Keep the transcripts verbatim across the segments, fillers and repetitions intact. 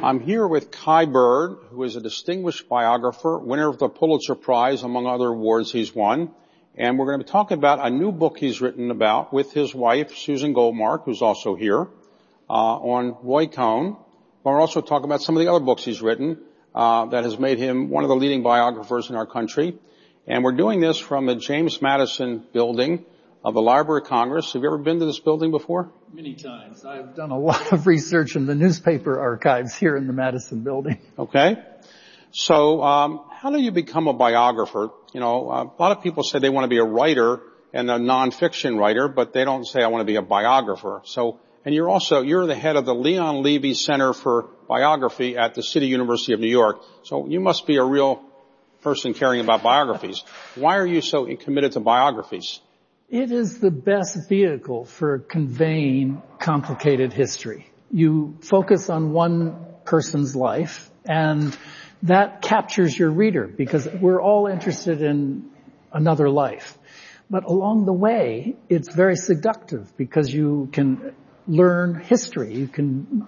I'm here with Kai Bird, who is a distinguished biographer, winner of the Pulitzer Prize, among other awards he's won. And we're going to be talking about a new book he's written about with his wife, Susan Goldmark, who's also here, uh, on Roy Cohn. We'll also talk about some of the other books he's written uh, that has made him one of the leading biographers in our country. And we're doing this from the James Madison building of the Library of Congress. Have you ever been to this building before? Many times. I've done a lot of research in the newspaper archives here in the Madison building. Okay. So, um, how do you become a biographer? You know, uh, a lot of people say they want to be a writer and a nonfiction writer, but they don't say I want to be a biographer. So, and you're also, you're the head of the Leon Levy Center for Biography at the City University of New York. So you must be a real person caring about biographies. Why are you so committed to biographies? It is the best vehicle for conveying complicated history. You focus on one person's life, and that captures your reader because we're all interested in another life. But along the way, it's very seductive because you can learn history. You can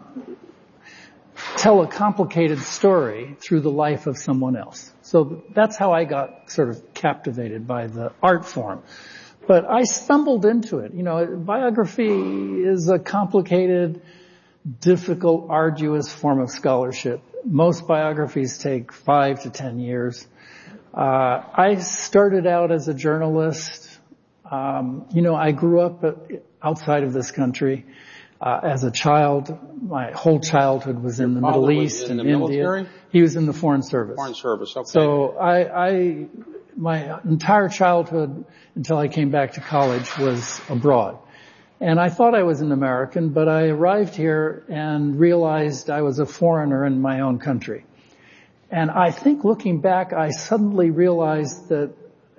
tell a complicated story through the life of someone else. So that's how I got sort of captivated by the art form. But I stumbled into it. You know, biography is a complicated, difficult, arduous form of scholarship. Most biographies take five to ten years. Uh, I started out as a journalist. Um, you know, I grew up outside of this country. Uh, as a child, my whole childhood was in the Middle East and India. Military? He was in the Foreign Service. Foreign Service, okay. So I, I, my entire childhood until I came back to college was abroad. And I thought I was an American, but I arrived here and realized I was a foreigner in my own country. And I think looking back, I suddenly realized that,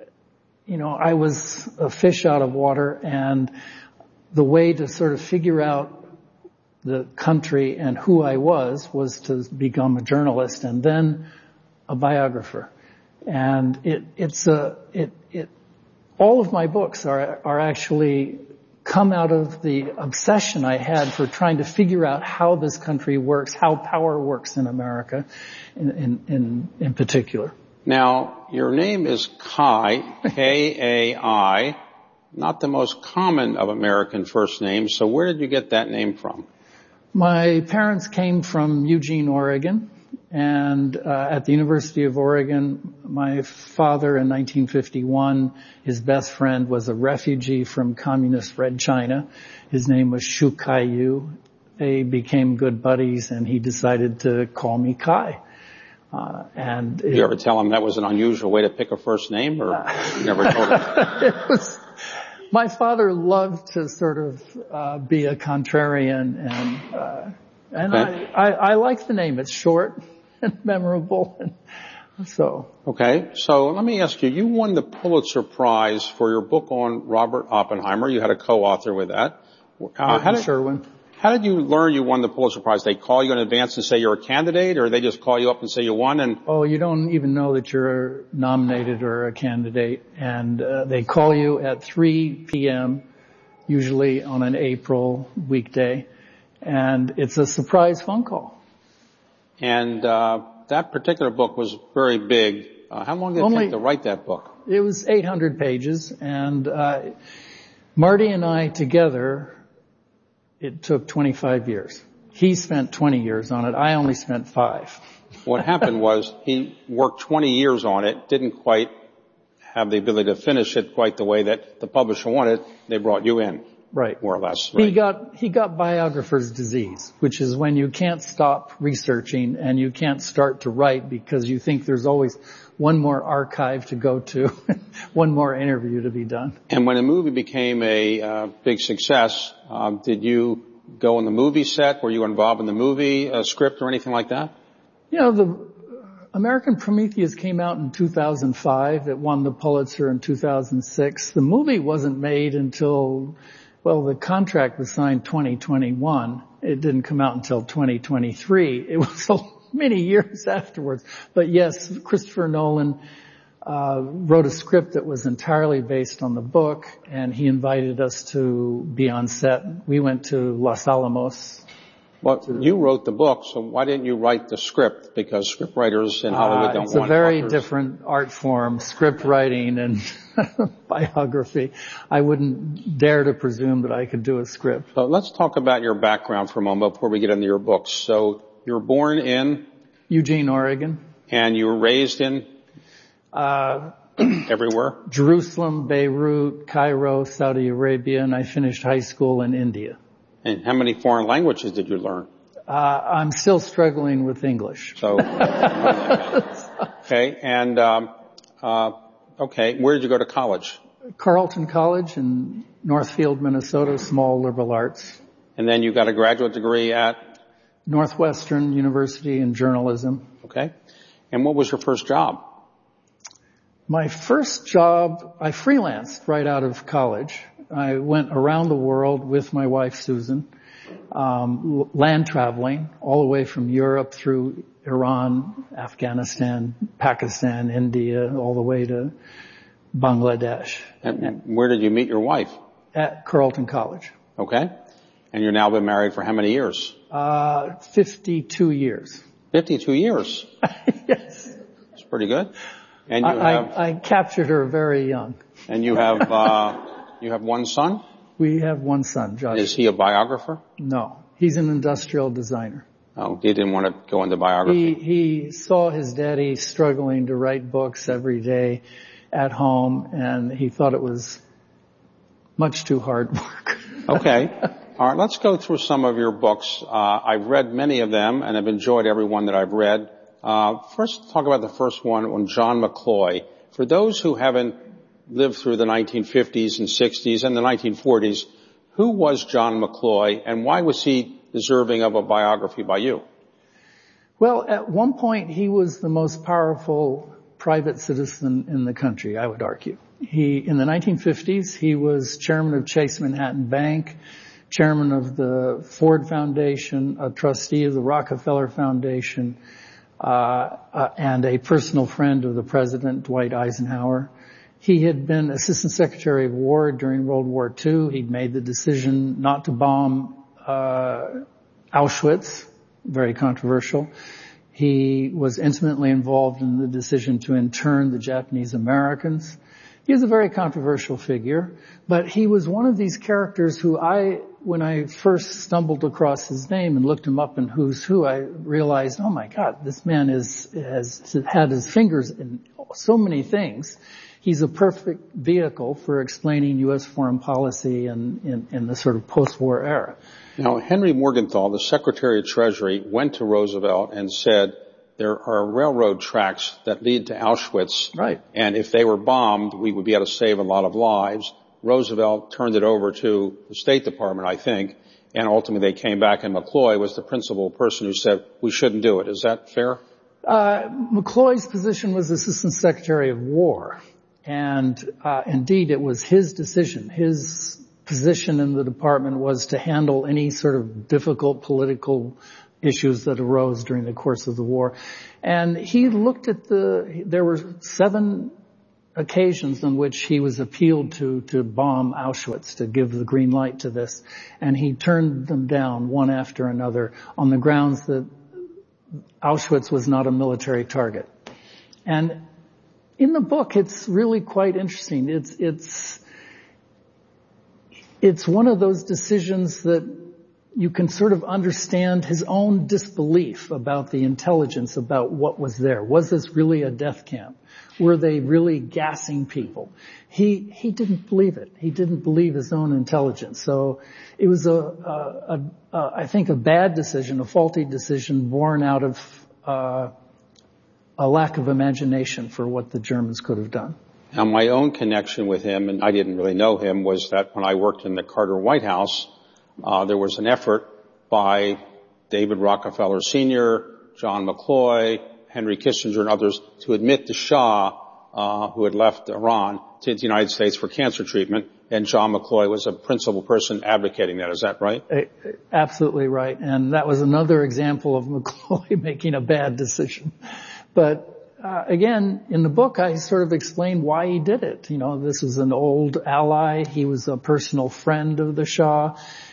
you know, I was a fish out of water, and the way to sort of figure out the country and who I was was to become a journalist and then a biographer. And it, it's a, it, it, all of my books are, are actually come out of the obsession I had for trying to figure out how this country works, how power works in America in, in, in, in particular. Now, your name is Kai, K A I, not the most common of American first names. So where did you get that name from? My parents came from Eugene, Oregon. And uh, at the University of Oregon, my father in nineteen fifty-one, his best friend was a refugee from communist Red China. His name was Shu Kai-yu. They became good buddies, and he decided to call me Kai. Uh, and Did you ever tell him that was an unusual way to pick a first name, or uh, you never told him? It was, my father loved to sort of uh, be a contrarian, and uh, and okay. I, I, I like the name. It's short and memorable. And so. Okay. So let me ask you, you won the Pulitzer Prize for your book on Robert Oppenheimer. You had a co-author with that. Uh, how did, Sherwin. How did you learn you won the Pulitzer Prize? They call you in advance and say you're a candidate, or they just call you up and say you won? And Oh, you don't even know that you're nominated or a candidate. And uh, they call you at three p.m., usually on an April weekday. And it's a surprise phone call. And uh that particular book was very big. Uh, how long did it Only, take to write that book? It was eight hundred pages, and uh Marty and I together, it took twenty-five years. He spent twenty years on it. I only spent five. What happened was he worked twenty years on it, didn't quite have the ability to finish it quite the way that the publisher wanted. They brought you in. Right. More or less. Right. He got, he got biographer's disease, which is when you can't stop researching and you can't start to write because you think there's always one more archive to go to, one more interview to be done. And when the movie became a uh, big success, uh, did you go on the movie set? Were you involved in the movie uh, script or anything like that? You know, the American Prometheus came out in two thousand five. It won the Pulitzer in two thousand six. The movie wasn't made until, well, the contract was signed twenty twenty-one. It didn't come out until twenty twenty-three. It was so many years afterwards. But yes, Christopher Nolan uh wrote a script that was entirely based on the book, and he invited us to be on set. We went to Los Alamos Well, you wrote the book, so why didn't you write the script? Because scriptwriters in Hollywood uh, don't it's want a very authors. different art form, script writing and biography. I wouldn't dare to presume that I could do a script. So let's talk about your background for a moment before we get into your books. So you were born in? Eugene, Oregon. And you were raised in? Uh, everywhere? Jerusalem, Beirut, Cairo, Saudi Arabia, and I finished high school in India. And how many foreign languages did you learn? Uh, I'm still struggling with English. So, okay, and, um, uh, okay, where did you go to college? Carleton College in Northfield, Minnesota, small liberal arts. And then you got a graduate degree at? Northwestern University in journalism. Okay. And what was your first job? My first job, I freelanced right out of college. I went around the world with my wife, Susan, um, land traveling all the way from Europe through Iran, Afghanistan, Pakistan, India, all the way to Bangladesh. And where did you meet your wife? At Carleton College. Okay. And you've now been married for how many years? Uh, fifty-two years. fifty-two years? Yes. That's pretty good. And you I, have, I, I captured her very young. And you have, uh, you have one son? We have one son, Josh. Is he a biographer? No. He's an industrial designer. Oh, he didn't want to go into biography. He, he saw his daddy struggling to write books every day at home, and he thought it was much too hard work. Okay. All right, let's go through some of your books. Uh, I've read many of them, and I've enjoyed every one that I've read. Uh, first, talk about the first one on John McCloy. For those who haven't lived through the nineteen fifties and sixties and the nineteen forties, who was John McCloy, and why was he deserving of a biography by you? Well, at one point, he was the most powerful private citizen in the country, I would argue. He, in the nineteen fifties, he was chairman of Chase Manhattan Bank, chairman of the Ford Foundation, a trustee of the Rockefeller Foundation, uh, uh, and a personal friend of the president, Dwight Eisenhower. He had been Assistant Secretary of War during World War Two. He'd made the decision not to bomb uh, Auschwitz, very controversial. He was intimately involved in the decision to intern the Japanese Americans. He was a very controversial figure, but he was one of these characters who I, when I first stumbled across his name and looked him up in Who's Who, I realized, oh my God, this man is, has had his fingers in so many things. He's a perfect vehicle for explaining U S foreign policy in, in, in the sort of post-war era. Now, Henry Morgenthau, the Secretary of Treasury, went to Roosevelt and said, there are railroad tracks that lead to Auschwitz. Right. And if they were bombed, we would be able to save a lot of lives. Roosevelt turned it over to the State Department, I think, and ultimately they came back, and McCloy was the principal person who said we shouldn't do it. Is that fair? Uh, McCloy's position was Assistant Secretary of War. And uh, indeed, it was his decision. His position in the department was to handle any sort of difficult political issues that arose during the course of the war. And he looked at the, there were seven occasions on which he was appealed to to bomb Auschwitz, to give the green light to this. And he turned them down one after another on the grounds that Auschwitz was not a military target. And in the book, it's really quite interesting. It's, it's, it's one of those decisions that you can sort of understand his own disbelief about the intelligence about what was there. Was this really a death camp? Were they really gassing people? He, he didn't believe it. He didn't believe his own intelligence. So it was a, a, a, a I think a bad decision, a faulty decision born out of, uh, a lack of imagination for what the Germans could have done. Now, my own connection with him, and I didn't really know him, was that when I worked in the Carter White House, uh, there was an effort by David Rockefeller Senior, John McCloy, Henry Kissinger, and others to admit the Shah, uh, who had left Iran, to the United States for cancer treatment, and John McCloy was a principal person advocating that. Is that right? Absolutely right. And that was another example of McCloy making a bad decision. But uh, again, in the book, I sort of explained why he did it. You know, this was an old ally. He was a personal friend of the Shah.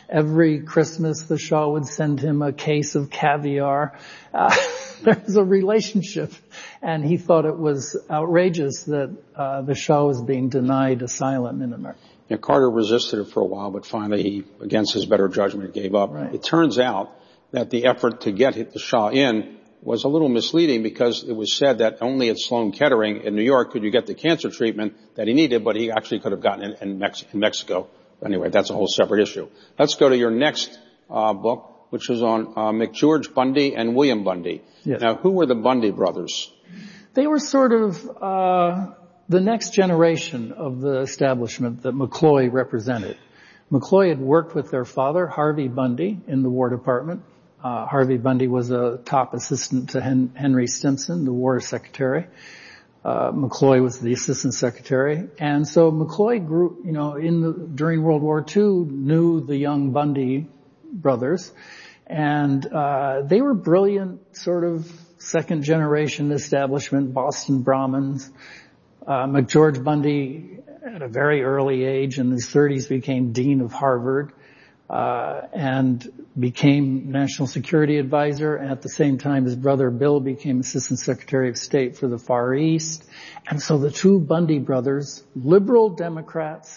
Every Christmas, the Shah would send him a case of caviar. Uh, there was a relationship, and he thought it was outrageous that uh, the Shah was being denied asylum in America. Yeah, Carter resisted it for a while, but finally he, against his better judgment, gave up. Right. It turns out that the effort to get the Shah in was a little misleading because it was said that only at Sloan Kettering in New York could you get the cancer treatment that he needed, but he actually could have gotten it in, Mex- in Mexico. Anyway, that's a whole separate issue. Let's go to your next uh, book, which is on uh, McGeorge Bundy and William Bundy. Yes. Now, who were the Bundy brothers? They were sort of uh the next generation of the establishment that McCloy represented. McCloy had worked with their father, Harvey Bundy, in the War Department. Uh, Harvey Bundy was a top assistant to Hen- Henry Stimson, the War Secretary. Uh, McCloy was the Assistant Secretary. And so McCloy grew, you know, in the, during World War Two, knew the young Bundy brothers. And, uh, they were brilliant, sort of second generation establishment, Boston Brahmins. Uh, McGeorge Bundy, at a very early age, in his thirties, became Dean of Harvard, uh, and became National Security Advisor. And at the same time, his brother Bill became Assistant Secretary of State for the Far East. And so the two Bundy brothers, liberal Democrats,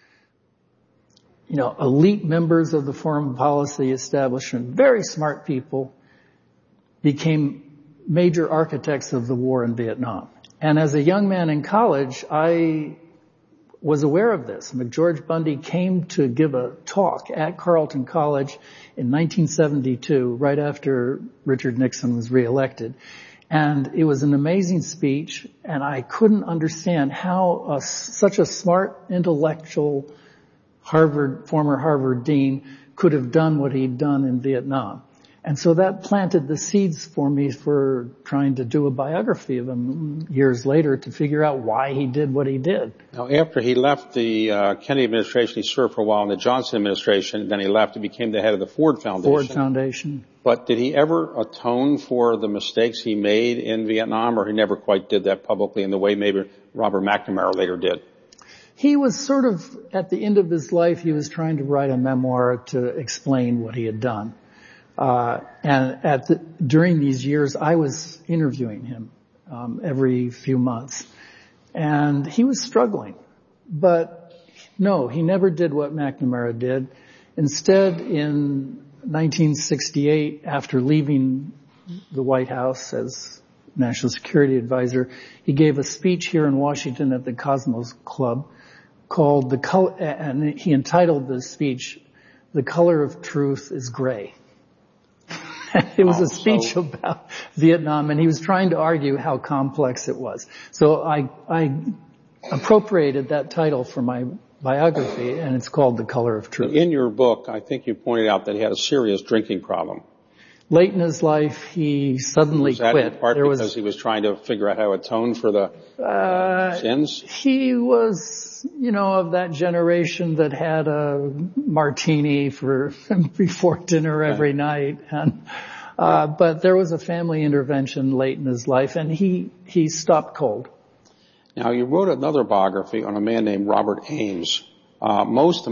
you know, elite members of the foreign policy establishment, very smart people, became major architects of the war in Vietnam. And as a young man in college, I was aware of this. McGeorge Bundy came to give a talk at Carleton College in nineteen seventy-two, right after Richard Nixon was reelected. And it was an amazing speech, and I couldn't understand how a, such a smart, intellectual Harvard, former Harvard dean could have done what he'd done in Vietnam. And so that planted the seeds for me for trying to do a biography of him years later to figure out why he did what he did. Now, after he left the uh, Kennedy administration, he served for a while in the Johnson administration. Then he left and became the head of the Ford Foundation. Ford Foundation. But did he ever atone for the mistakes he made in Vietnam, or he never quite did that publicly in the way maybe Robert McNamara later did? He was sort of, at the end of his life, he was trying to write a memoir to explain what he had done. Uh, and at the, during these years, I was interviewing him, um, every few months. And he was struggling. But no, he never did what McNamara did. Instead, in nineteen sixty-eight, after leaving the White House as National Security Advisor, he gave a speech here in Washington at the Cosmos Club called the color, and he entitled the speech, "The Color of Truth is Gray." It was oh, a speech so... about Vietnam, and he was trying to argue how complex it was. So I, I appropriated that title for my biography, and it's called The Color of Truth. In your book, I think you pointed out that he had a serious drinking problem. Late in his life, he suddenly was that quit. in part there because was, he was trying to figure out how to atone for the uh, uh, sins? He was, you know, of that generation that had a martini for before dinner every night. And, uh, but there was a family intervention late in his life, and he, he stopped cold. Now, you wrote another biography on a man named Robert Ames. Uh, most